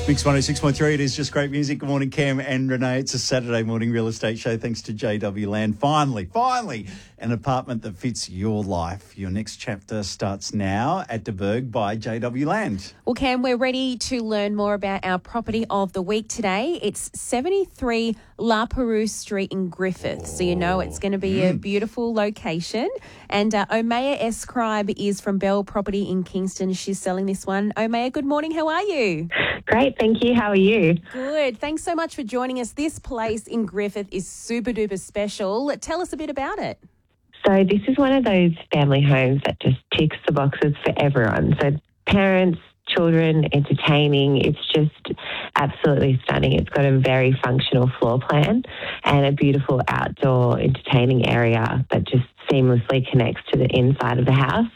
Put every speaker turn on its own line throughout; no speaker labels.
Mix 106.3, it is just great music. Good morning, Cam and Renee. It's a Saturday morning real estate show thanks to JW Land. Finally, an apartment that fits your life. Your next chapter starts now at De Burg by JW Land.
Well, Cam, we're ready to learn more about our property of the week today. It's 73 La Perouse Street in Griffith. So you know it's going to be a beautiful location. And Omaya Escribe is from Bell Property in Kingston. She's selling this one. Omaya, good morning. How are you?
Great, thank you. How are you?
Good. Thanks so much for joining us. This place in Griffith is super duper special. Tell us a bit about it.
So this is one of those family homes that just ticks the boxes for everyone. So parents, children, entertaining. It's just absolutely stunning. It's got a very functional floor plan and a beautiful outdoor entertaining area that just seamlessly connects to the inside of the house.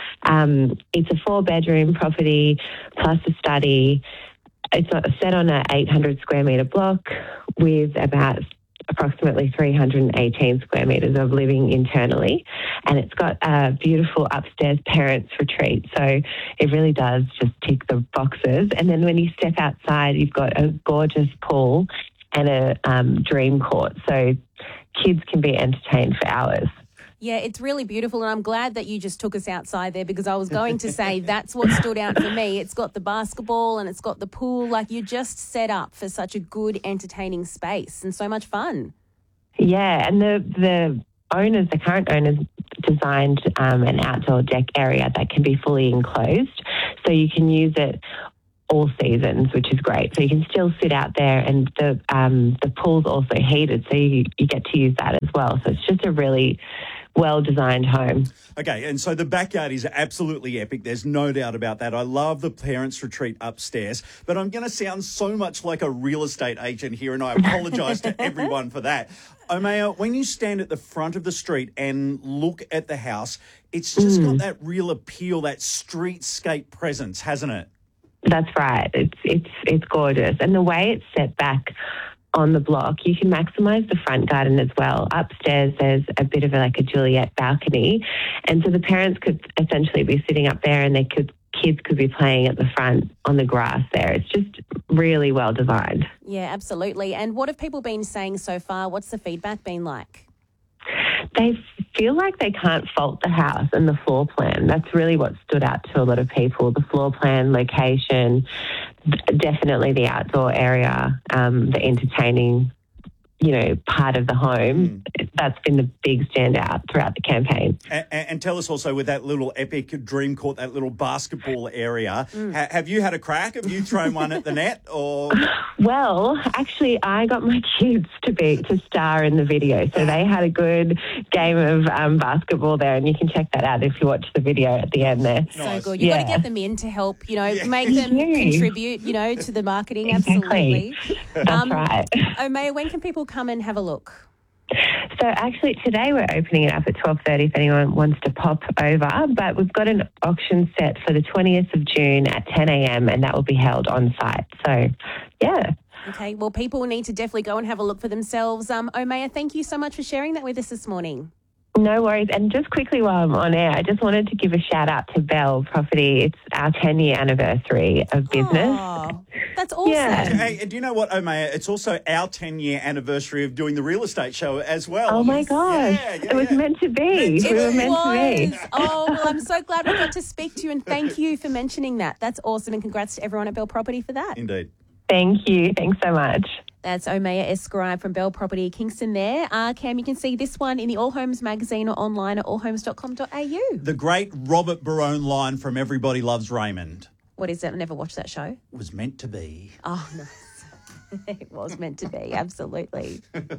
It's a 4-bedroom property plus a study. It's set on an 800 square metre block with about approximately 318 square metres of living internally. And it's got a beautiful upstairs parents retreat. So it really does just tick the boxes. And then when you step outside, you've got a gorgeous pool and a dream court. So kids can be entertained for hours.
Yeah, it's really beautiful, and I'm glad that you just took us outside there because I was going to say that's what stood out for me. It's got the basketball and it's got the pool. Like, you're just set up for such a good, entertaining space and so much fun.
Yeah, and the current owners designed an outdoor deck area that can be fully enclosed, so you can use it all seasons, which is great. So you can still sit out there, and the pool's also heated, so you get to use that as well. So it's just a really well-designed home.
Okay, and so the backyard is absolutely epic. There's no doubt about that. I love the parents' retreat upstairs, but I'm going to sound so much like a real estate agent here, and I apologise to everyone for that. Omaya, when you stand at the front of the street and look at the house, it's just got that real appeal, that streetscape presence, hasn't it?
That's right. It's gorgeous. And the way it's set back on the block, you can maximise the front garden as well. Upstairs, there's a bit of a Juliet balcony. And so the parents could essentially be sitting up there and kids could be playing at the front on the grass there. It's just really well designed.
Yeah, absolutely. And what have people been saying so far? What's the feedback been like?
They feel like they can't fault the house and the floor plan. That's really what stood out to a lot of people. The floor plan, location, definitely the outdoor area, the entertaining, part of the home. That's been the big standout throughout the campaign.
And tell us also, with that little epic dream court, that little basketball area, have you had a crack? Have you thrown one at the net? Or?
Well, actually, I got my kids to star in the video, so they had a good game of basketball there, and you can check that out if you watch the video at the end there.
So good. You've got to get them in to help, make them contribute, to the marketing.
Exactly.
Absolutely.
That's right.
Omaya, when can people come and have a look?
So actually today we're opening it up at 12:30 if anyone wants to pop over, but we've got an auction set for the 20th of June at 10 a.m. and that will be held on site. So, yeah.
Okay, well, people need to definitely go and have a look for themselves. Omaya, thank you so much for sharing that with us this morning.
No worries. And just quickly while I'm on air, I just wanted to give a shout out to Bell Property. It's our 10-year anniversary of business.
Oh, that's awesome.
Yeah.
Hey, do you know what, Omaya? It's also our 10-year anniversary of doing the real estate show as well.
Oh, my gosh. It was meant to be. We were meant to be.
Oh, well, I'm so glad we got to speak to you, and thank you for mentioning that. That's awesome, and congrats to everyone at Bell Property for that.
Indeed.
Thank you. Thanks so much.
That's Omaya Escribe from Bell Property Kingston there. Cam, you can see this one in the All Homes magazine or online at allhomes.com.au.
The great Robert Barone line from Everybody Loves Raymond.
What is it? I never watched that show.
Was meant to be.
Oh, nice. It was meant to be, absolutely.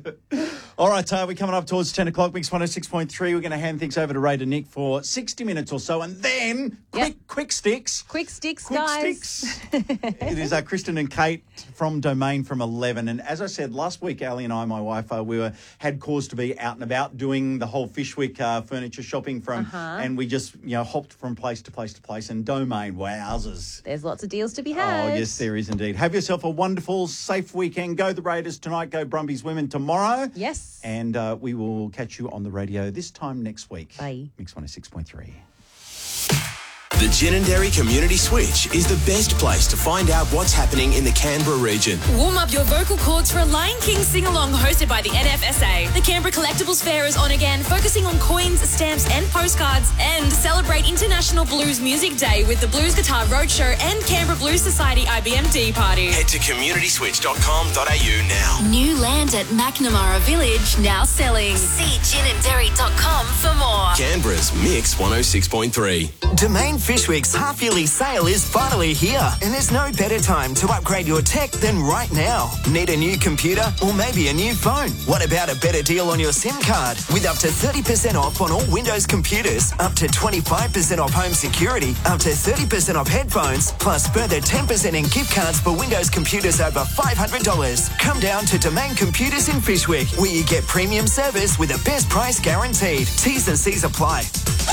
All right, we're coming up towards 10 o'clock, Mix 106.3. We're going to hand things over to Ray to Nick for 60 minutes or so, and then quick sticks.
Quick sticks,
Quick
guys.
sticks. It is Kristen and Kate from Domain from 11. And as I said, last week, Ali and I, my wife, had cause to be out and about doing the whole Fishwick furniture shopping and we just, hopped from place to place to place. And Domain, wowzers.
There's lots of deals to be had.
Oh, yes, there is indeed. Have yourself a wonderful, safe weekend. Go the Raiders tonight. Go Brumbies women tomorrow.
Yes.
And we will catch you on the radio this time next week.
Bye.
Mix 106.3.
The Ginninderry Community Switch is the best place to find out what's happening in the Canberra region.
Warm up your vocal cords for a Lion King sing-along hosted by the NFSA. The Canberra Collectibles Fair is on again, focusing on coins, stamps and postcards, and celebrate International Blues Music Day with the Blues Guitar Roadshow and Canberra Blues Society IBMD party.
Head to communityswitch.com.au now.
New land at McNamara Village now selling. See ginninderry.com for more.
Canberra's Mix 106.3.
Domain Fishwick's half-yearly sale is finally here, and there's no better time to upgrade your tech than right now. Need a new computer or maybe a new phone? What about a better deal on your SIM card? With up to 30% off on all Windows computers, up to 25% off home security, up to 30% off headphones, plus further 10% in gift cards for Windows computers over $500. Come down to Domain Computers in Fishwick, where you get premium service with the best price guaranteed. T's and C's apply.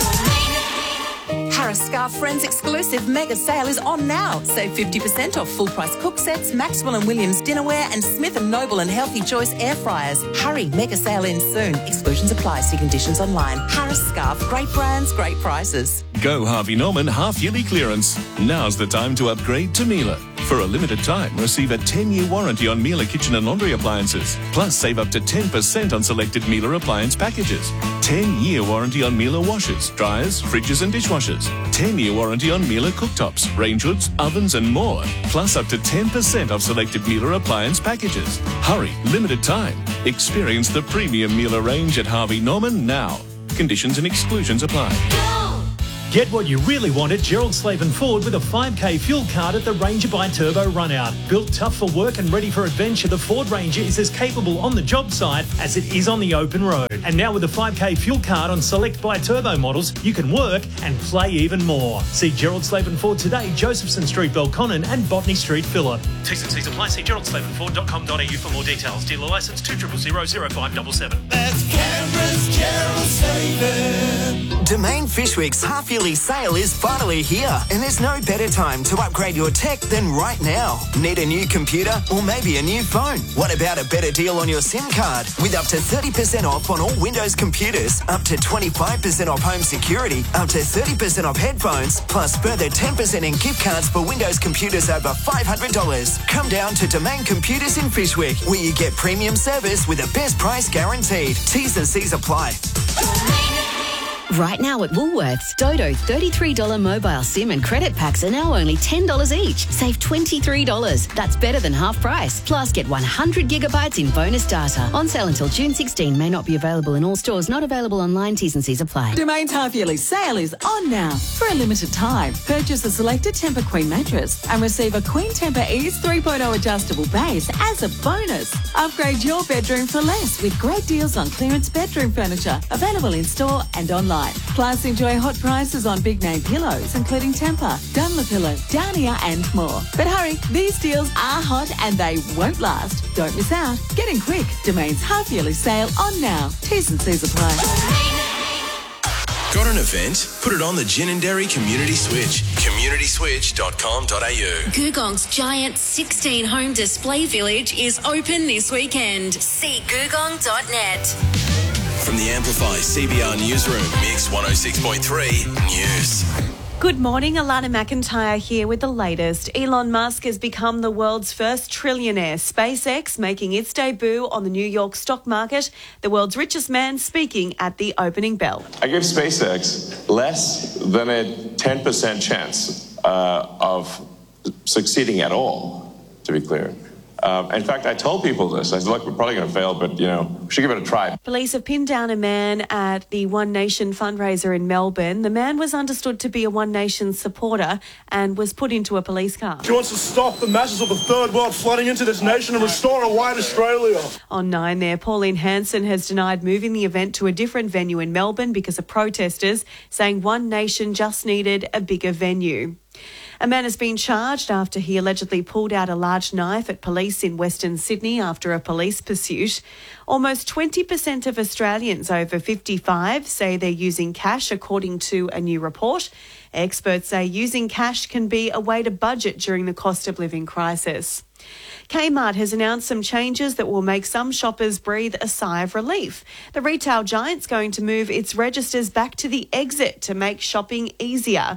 Harris Scarf Friends exclusive mega sale is on now. Save 50% off full price cook sets, Maxwell and Williams dinnerware and Smith & Noble and Healthy Choice air fryers. Hurry, mega sale ends soon. Exclusions apply. See conditions online. Harris Scarf, great brands, great prices.
Go Harvey Norman half-yearly clearance. Now's the time to upgrade to Miele. For a limited time, receive a 10-year warranty on Miele kitchen and laundry appliances. Plus, save up to 10% on selected Miele appliance packages. 10-year warranty on Miele washers, dryers, fridges and dishwashers. 10-year warranty on Miele cooktops, range hoods, ovens and more. Plus, up to 10% off selected Miele appliance packages. Hurry, limited time. Experience the premium Miele range at Harvey Norman now. Conditions and exclusions apply.
Get what you really want at Gerald Slavin Ford with a 5K fuel card at the Ranger by Turbo Runout. Built tough for work and ready for adventure, the Ford Ranger is as capable on the job site as it is on the open road. And now with a 5K fuel card on select by Turbo models, you can work and play even more. See Gerald Slavin Ford today, Josephson Street, Belconnen and Botany Street, Phillip. T's and C's apply. See geraldslavinford.com.au for more details. Dealer licence 2000577.
That's Canberra's Gerald Slavin. Domain Fishwick's half-yearly sale is finally here, and there's no better time to upgrade your tech than right now. Need a new computer or maybe a new phone? What about a better deal on your SIM card? With up to 30% off on all Windows computers, up to 25% off home security, up to 30% off headphones, plus further 10% in gift cards for Windows computers over $500. Come down to Domain Computers in Fishwick, where you get premium service with the best price guaranteed. T's and C's apply.
Right now at Woolworths, Dodo $33 mobile SIM and credit packs are now only $10 each. Save $23. That's better than half price. Plus, get 100 gigabytes in bonus data. On sale until June 16. May not be available in all stores. Not available online. T's and C's apply.
Domain's half-yearly sale is on now. For a limited time, purchase a selected Tempur Queen mattress and receive a Queen Tempur Ease 3.0 adjustable base as a bonus. Upgrade your bedroom for less with great deals on clearance bedroom furniture. Available in store and online. Plus, enjoy hot prices on big name pillows, including Tempur, Dunlopillow, Downier and more. But hurry, these deals are hot and they won't last. Don't miss out. Get in quick. Domain's half-yearly sale on now. T's and C's apply.
Got an event? Put it on the Ginninderry Community Switch. communityswitch.com.au.
Googong's giant 16-home display village is open this weekend. See googong.net.
From the Amplify CBR Newsroom, Mix 106.3 News.
Good morning, Alana McIntyre here with the latest. Elon Musk has become the world's first trillionaire. SpaceX making its debut on the New York stock market. The world's richest man speaking at the opening bell.
I give SpaceX less than a 10% chance of succeeding at all, to be clear. In fact, I told people this. I said, look, we're probably going to fail, but, we should give it a try.
Police have pinned down a man at the One Nation fundraiser in Melbourne. The man was understood to be a One Nation supporter and was put into a police car.
He wants to stop the masses of the third world flooding into this nation and restore a white Australia.
On 9 there, Pauline Hanson has denied moving the event to a different venue in Melbourne because of protesters, saying One Nation just needed a bigger venue. A man has been charged after he allegedly pulled out a large knife at police in Western Sydney after a police pursuit. Almost 20% of Australians over 55 say they're using cash, according to a new report. Experts say using cash can be a way to budget during the cost of living crisis. Kmart has announced some changes that will make some shoppers breathe a sigh of relief. The retail giant's going to move its registers back to the exit to make shopping easier.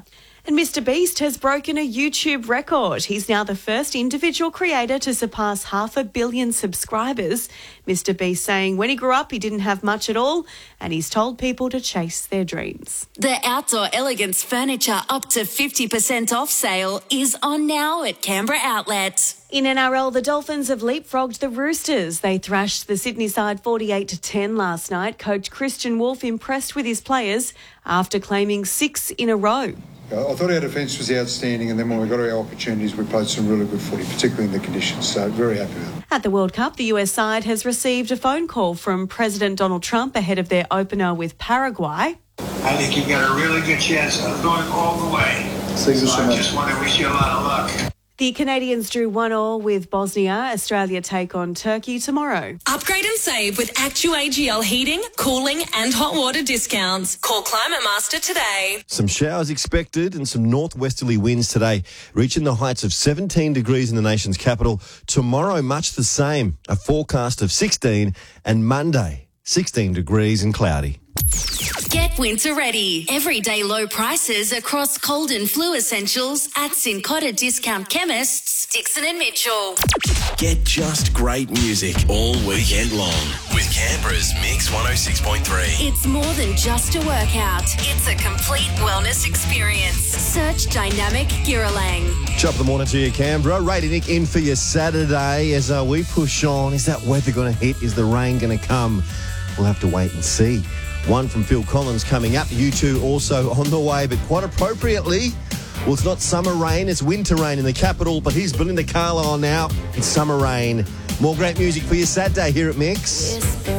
And Mr. Beast has broken a YouTube record. He's now the first individual creator to surpass 500 million subscribers. Mr. Beast saying when he grew up, he didn't have much at all, and he's told people to chase their dreams.
The Outdoor Elegance Furniture up to 50% off sale is on now at Canberra Outlet.
In NRL, the Dolphins have leapfrogged the Roosters. They thrashed the Sydney side 48-10 last night. Coach Christian Wolf impressed with his players after claiming 6 in a row.
I thought our defence was outstanding, and then when we got our opportunities, we played some really good footy, particularly in the conditions. So very happy with it.
At the World Cup, the US side has received a phone call from President Donald Trump ahead of their opener with Paraguay.
I think you've got a really good chance of going all the way.
So
I just want to wish you a lot of luck.
The Canadians drew 1-1 with Bosnia. Australia take on Turkey tomorrow.
Upgrade and save with ActuAGL heating, cooling and hot water discounts. Call Climate Master today.
Some showers expected and some northwesterly winds today, reaching the heights of 17 degrees in the nation's capital. Tomorrow, much the same, a forecast of 16, and Monday, 16 degrees and cloudy.
Get winter ready. Everyday low prices across cold and flu essentials at Cincotta Discount Chemists, Dixon and Mitchell.
Get just great music all weekend long with Canberra's Mix 106.3.
It's more than just a workout. It's a complete wellness experience. Search Dynamic Giralang.
Top of the morning to you, Canberra. Ray Nick in for your Saturday as we push on. Is that weather going to hit? Is the rain going to come? We'll have to wait and see. One from Phil Collins coming up. U2 also on the way, but quite appropriately, well, it's not summer rain, it's winter rain in the capital, but here's Belinda Carlisle now. It's summer rain. More great music for your Saturday here at Mix.